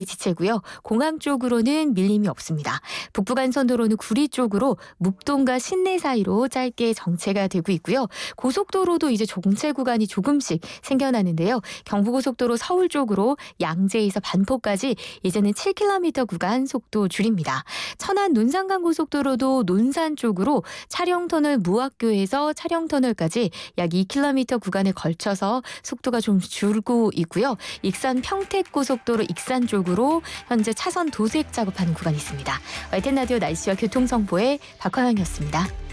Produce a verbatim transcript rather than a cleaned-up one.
지체고요. 공항 쪽으로는 밀림이 없습니다. 북부간선도로는 구리 쪽으로 묵동과 신내 사이로 짧게 정체가 되고 있고요. 고속도로도 이제 정체 구간이 조금씩 생겨나는데요. 경부고속도로 서울 쪽으로 양재에서 반포까지 이제는 칠 킬로미터 구간 속도 줄입니다. 천안 논산간고속도로도 논산 쪽으로 차량터널 무학교에서 차량터널까지 약 이 킬로미터 구간에 걸쳐서 속도가 좀 줄고 있고요. 익산 평택고속도로 익산 쪽으로 현재 차선 도색 작업하는 구간이 있습니다. 와이티엔 라디오 날씨와 교통정보의 박화영이었습니다.